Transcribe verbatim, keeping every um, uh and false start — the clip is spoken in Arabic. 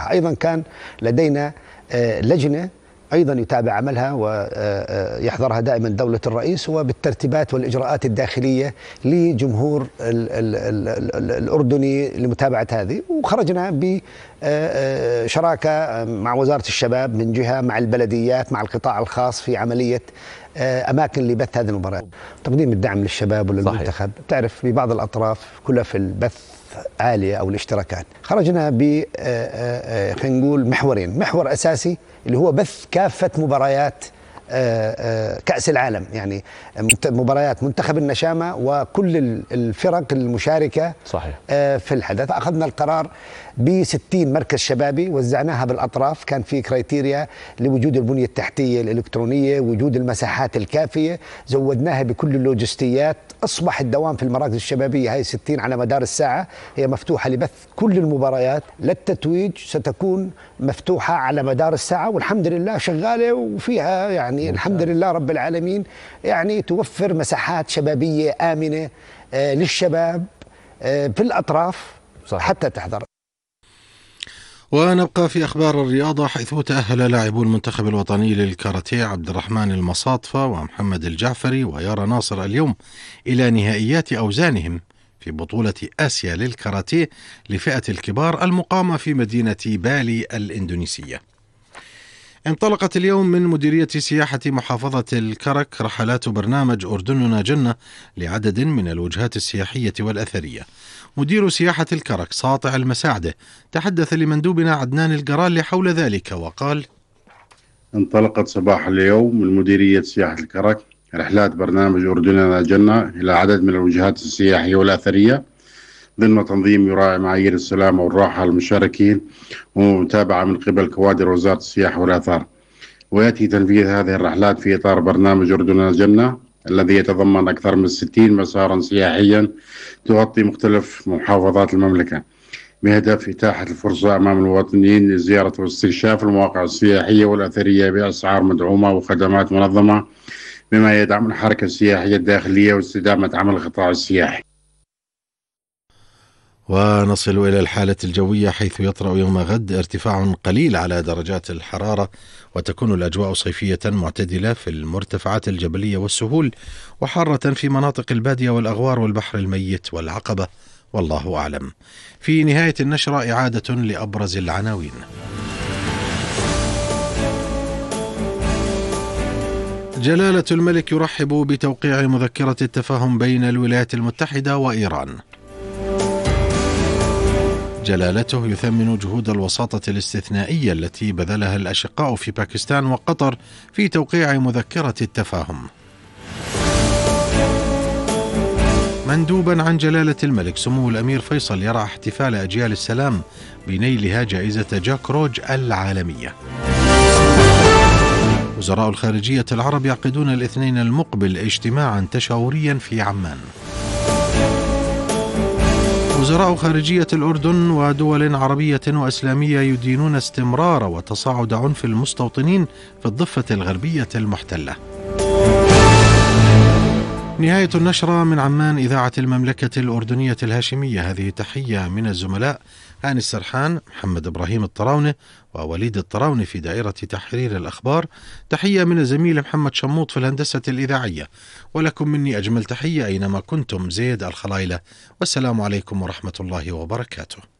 الصحة. أيضا كان لدينا لجنة أيضا يتابع عملها ويحضرها دائما دولة الرئيس، وبالترتيبات والإجراءات الداخلية لجمهور الأردني لمتابعة هذه. وخرجنا بشراكة مع وزارة الشباب من جهة، مع البلديات، مع القطاع الخاص في عملية أماكن لبث هذه المباريات، تقديم الدعم للشباب وللمنتخب. تعرف ببعض الأطراف كلها في البث عالية أو الاشتراكات. خرجنا ب خلينا نقول محورين، محور أساسي اللي هو بث كافة مباريات كأس العالم، يعني مباريات منتخب النشامة وكل الفرق المشاركة صحيح. في الحدث. أخذنا القرار بستين مركز شبابي وزعناها بالأطراف، كان في كرايتيريا لوجود البنية التحتية الإلكترونية، وجود المساحات الكافية، زودناها بكل اللوجستيات. أصبح الدوام في المراكز الشبابية هاي ستين على مدار الساعة هي مفتوحة لبث كل المباريات، للتتويج ستكون مفتوحة على مدار الساعة، والحمد لله شغالة وفيها يعني الحمد لله رب العالمين يعني توفر مساحات شبابية آمنة آه للشباب آه في الأطراف صحيح. حتى تحضر. ونبقى في أخبار الرياضة، حيث تأهل لاعبو المنتخب الوطني للكاراتيه عبد الرحمن المصاطفة ومحمد الجعفري ويارا ناصر اليوم إلى نهائيات أوزانهم في بطولة آسيا للكاراتيه لفئة الكبار المقامة في مدينة بالي الإندونيسية. انطلقت اليوم من مديرية سياحة محافظة الكرك رحلات برنامج أردننا جنة لعدد من الوجهات السياحية والأثرية. مدير سياحة الكرك ساطع المساعدة تحدث لمندوبنا عدنان القرالي حول ذلك وقال: انطلقت صباح اليوم من مديرية سياحة الكرك رحلات برنامج أردننا جنة إلى عدد من الوجهات السياحية والأثرية ضمن تنظيم يراعي معايير السلامة والراحة للمشاركين ومتابعة من قبل كوادر وزارة السياحة والآثار. ويأتي تنفيذ هذه الرحلات في إطار برنامج أردننا جنة الذي يتضمن أكثر من ستين مسارا سياحيا تغطي مختلف محافظات المملكة، بهدف إتاحة الفرصة أمام المواطنين لزيارة واستكشاف المواقع السياحية والأثرية بأسعار مدعومة وخدمات منظمة، بما يدعم الحركة السياحية الداخلية واستدامة عمل القطاع السياحي. ونصل إلى الحالة الجوية، حيث يطرأ يوم غد ارتفاع قليل على درجات الحرارة، وتكون الأجواء صيفية معتدلة في المرتفعات الجبلية والسهول، وحارة في مناطق البادية والأغوار والبحر الميت والعقبة، والله أعلم. في نهاية النشرة إعادة لأبرز العناوين. جلالة الملك يرحب بتوقيع مذكرة التفاهم بين الولايات المتحدة وإيران. جلالته يثمن جهود الوساطة الاستثنائية التي بذلها الأشقاء في باكستان وقطر في توقيع مذكرة التفاهم. مندوبا عن جلالة الملك سمو الأمير فيصل يرى احتفال أجيال السلام بنيلها جائزة جاك روج العالمية. وزراء الخارجية العرب يعقدون الاثنين المقبل اجتماعا تشاوريا في عمان. وزراء خارجية الأردن ودول عربية وإسلامية يدينون استمرار وتصاعد عنف المستوطنين في الضفة الغربية المحتلة. نهاية النشرة من عمان، إذاعة المملكة الأردنية الهاشمية. هذه تحية من الزملاء هاني السرحان، محمد إبراهيم الطراونة ووليد الطراونة في دائرة تحرير الأخبار. تحية من الزميل محمد شموط في الهندسة الإذاعية. ولكم مني أجمل تحية أينما كنتم، زيد الخلايلة، والسلام عليكم ورحمة الله وبركاته.